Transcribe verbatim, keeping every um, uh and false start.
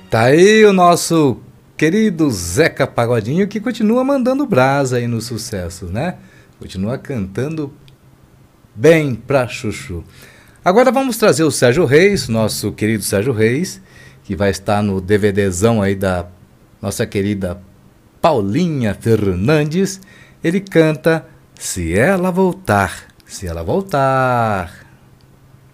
Tá aí o nosso querido Zeca Pagodinho, que continua mandando brasa aí no sucesso, né? Continua cantando bem pra chuchu. Agora vamos trazer o Sérgio Reis, nosso querido Sérgio Reis, que vai estar no DVDzão aí da nossa querida Paulinha Fernandes. Ele canta Se Ela Voltar, Se Ela Voltar.